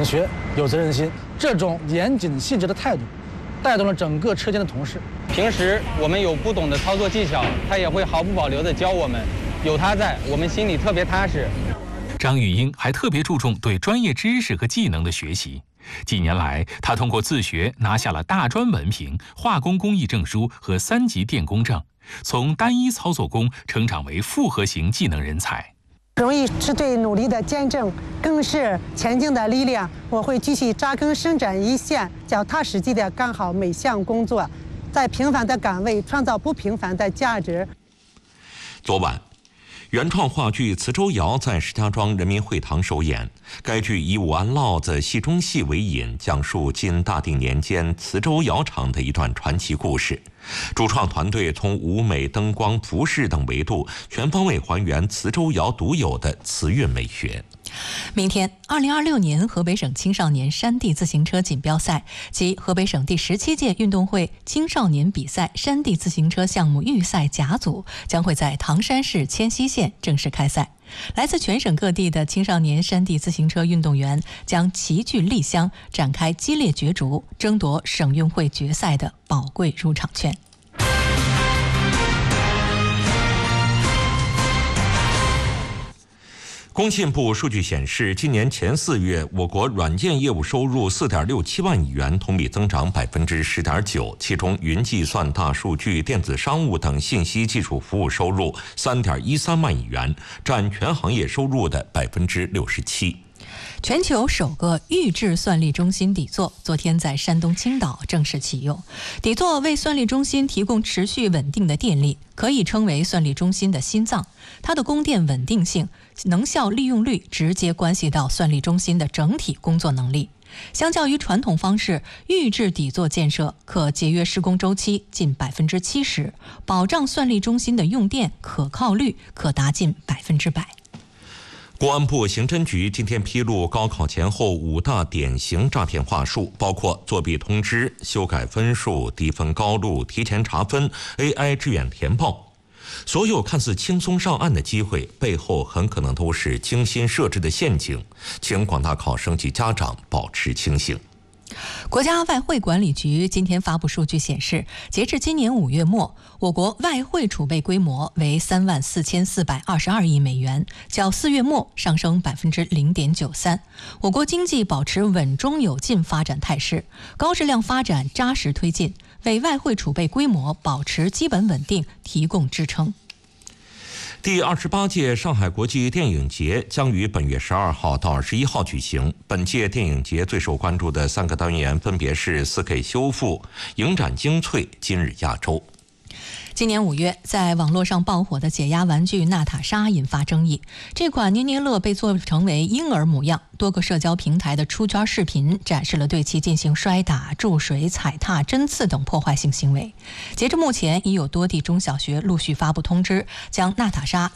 品学、有责任心，这种严谨细致的态度，带动了整个车间的同事。 平时我们有不懂的操作技巧，他也会毫不保留地教我们。有他在，我们心里特别踏实。 张玉英还特别注重对专业知识和技能的学习。几年来，他通过自学拿下了大专文凭、化工工艺证书和3级电工证，从单一操作工成长为复合型技能人才。 荣誉是对努力的见证，更是前进的力量。我会继续扎根生产一线，脚踏实地地干好每项工作，在平凡的岗位创造不平凡的价值。 昨晚，原创话剧《磁州谣》在石家庄人民会堂首演。该剧以武安烙子戏中戏为引，讲述晋大定年间磁州窑厂的一段传奇故事。主创团队从舞美、灯光、服饰等维度全方位还原磁州窑独有的瓷韵美学。 明天，2026年河北省青少年山地自行车锦标赛及河北省第17届运动会青少年比赛山地自行车项目预赛甲组将会在唐山市迁西县正式开赛。来自全省各地的青少年山地自行车运动员将齐聚丽乡，展开激烈角逐，争夺省运会决赛的宝贵入场券。 工信部数据显示，今年前4月，我国软件业务收入4.67万亿元，同比增长10.9%，其中云计算、大数据、电子商务等信息技术服务收入3.13万亿元，占全行业收入的67%。 全球首个预制算力中心底座昨天在山东青岛正式启用。底座为算力中心提供持续稳定的电力，可以称为算力中心的心脏。它的供电稳定性、能效利用率直接关系到算力中心的整体工作能力。相较于传统方式，预制底座建设可节约施工周期近70%，保障算力中心的用电可靠率可达近100%。 公安部刑侦局今天披露高考前后5大典型诈骗话术，包括作弊通知、修改分数、低分高录、提前查分、AI 志愿填报。所有看似轻松上岸的机会，背后很可能都是精心设置的陷阱，请广大考生及家长保持清醒。 国家外汇管理局今天发布数据显示，截至今年5月末，我国外汇储备规模为34422亿美元，较4月末上升0.93%。我国经济保持稳中有进发展态势，高质量发展扎实推进，为外汇储备规模保持基本稳定提供支撑。 第28届上海国际电影节将于本月12号到21号举行。本届电影节最受关注的3个单元分别是 4K 修复、影展精粹、今日亚洲。 今年5月，在网络上爆火的解压玩具娜塔莎引发争议。这款捏捏乐被做成为婴儿模样，多个社交平台的出圈视频展示了对其进行摔打、注水、踩踏、针刺等破坏性行为。截至目前，已有多地中小学陆续发布通知，将娜塔莎